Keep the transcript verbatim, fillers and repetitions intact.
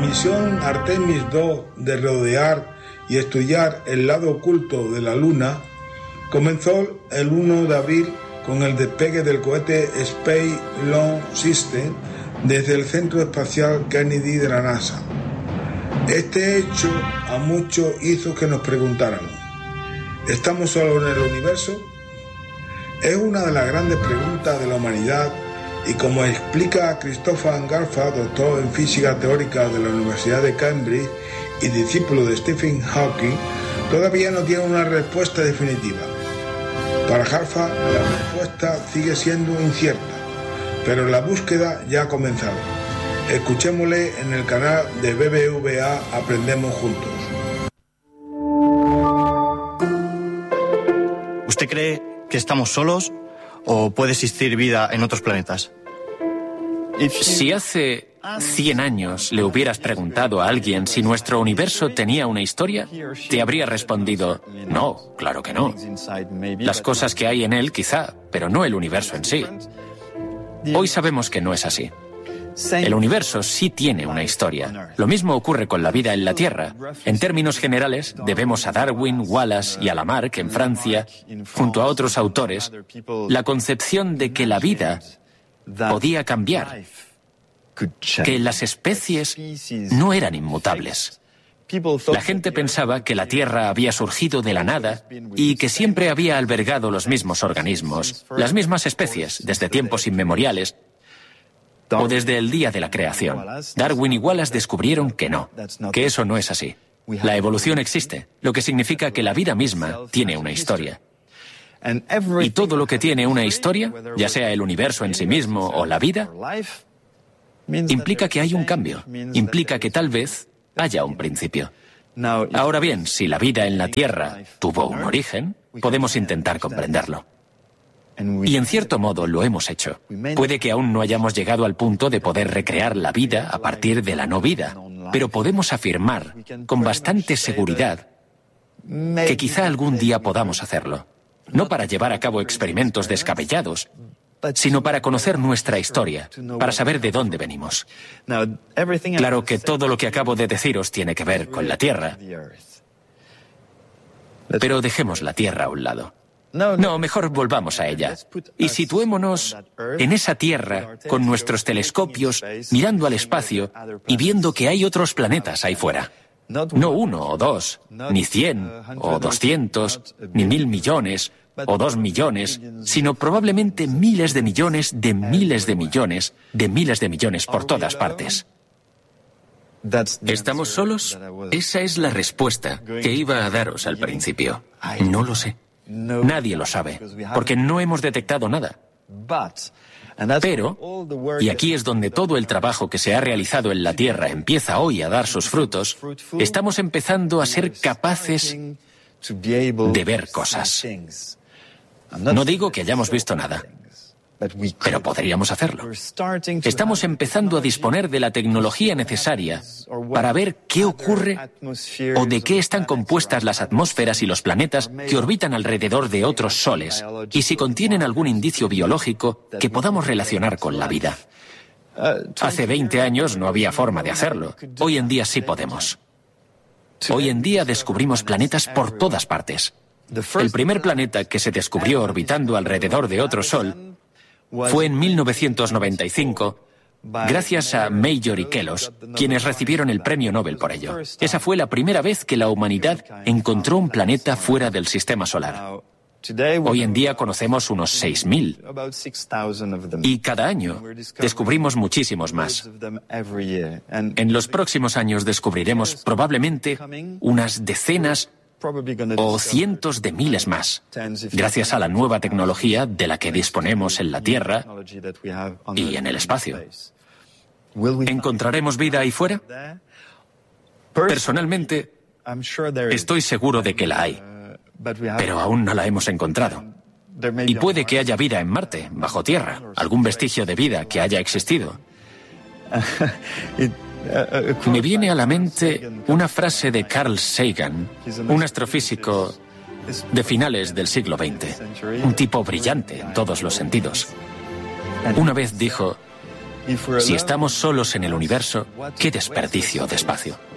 misión Artemis dos de rodear y estudiar el lado oculto de la Luna comenzó el primero de abril con el despegue del cohete Space Launch System desde el Centro Espacial Kennedy de la NASA. Este hecho a muchos hizo que nos preguntáramos: ¿estamos solos en el universo? Es una de las grandes preguntas de la humanidad, y como explica Christopher Garfa, doctor en física teórica de la Universidad de Cambridge y discípulo de Stephen Hawking, todavía no tiene una respuesta definitiva. Para Garfa, la respuesta sigue siendo incierta, pero la búsqueda ya ha comenzado. Escuchémosle en el canal de B B V A Aprendemos Juntos. ¿Usted cree que estamos solos o puede existir vida en otros planetas? Si hace cien años le hubieras preguntado a alguien si nuestro universo tenía una historia, te habría respondido: no, claro que no. Las cosas que hay en él quizá, pero no el universo en sí. Hoy sabemos que no es así. El universo sí tiene una historia. Lo mismo ocurre con la vida en la Tierra. En términos generales, debemos a Darwin, Wallace y a Lamarck en Francia, junto a otros autores, la concepción de que la vida podía cambiar, que las especies no eran inmutables. La gente pensaba que la Tierra había surgido de la nada y que siempre había albergado los mismos organismos, las mismas especies, desde tiempos inmemoriales, o desde el día de la creación. Darwin y Wallace descubrieron que no, que eso no es así. La evolución existe, lo que significa que la vida misma tiene una historia. Y todo lo que tiene una historia, ya sea el universo en sí mismo o la vida, implica que hay un cambio, implica que tal vez haya un principio. Ahora bien, si la vida en la Tierra tuvo un origen, podemos intentar comprenderlo. Y en cierto modo lo hemos hecho. Puede que aún no hayamos llegado al punto de poder recrear la vida a partir de la no vida, pero podemos afirmar con bastante seguridad que quizá algún día podamos hacerlo. No para llevar a cabo experimentos descabellados, sino para conocer nuestra historia, para saber de dónde venimos. Claro que todo lo que acabo de deciros tiene que ver con la Tierra, pero dejemos la Tierra a un lado. No, mejor volvamos a ella y situémonos en esa Tierra con nuestros telescopios mirando al espacio y viendo que hay otros planetas ahí fuera. No uno o dos, ni cien o doscientos, ni mil millones o dos millones, sino probablemente miles de millones de miles de millones de miles de millones por todas partes. ¿Estamos solos? Esa es la respuesta que iba a daros al principio. No lo sé. Nadie lo sabe, porque no hemos detectado nada. Pero, y aquí es donde todo el trabajo que se ha realizado en la Tierra empieza hoy a dar sus frutos, estamos empezando a ser capaces de ver cosas. No digo que hayamos visto nada, pero podríamos hacerlo. Estamos empezando a disponer de la tecnología necesaria para ver qué ocurre o de qué están compuestas las atmósferas y los planetas que orbitan alrededor de otros soles, y si contienen algún indicio biológico que podamos relacionar con la vida. Hace veinte años no había forma de hacerlo. Hoy en día sí podemos. Hoy en día descubrimos planetas por todas partes. El primer planeta que se descubrió orbitando alrededor de otro sol fue en mil novecientos noventa y cinco, gracias a Major y Kellos, quienes recibieron el premio Nobel por ello. Esa fue la primera vez que la humanidad encontró un planeta fuera del sistema solar. Hoy en día conocemos unos seis mil, y cada año descubrimos muchísimos más. En los próximos años descubriremos probablemente unas decenas o cientos de miles más, gracias a la nueva tecnología de la que disponemos en la Tierra y en el espacio. ¿Encontraremos vida ahí fuera? Personalmente, estoy seguro de que la hay, pero aún no la hemos encontrado. Y puede que haya vida en Marte, bajo tierra, algún vestigio de vida que haya existido. Me viene a la mente una frase de Carl Sagan, un astrofísico de finales del siglo veinte, un tipo brillante en todos los sentidos. Una vez dijo: Si estamos solos en el universo, qué desperdicio de espacio.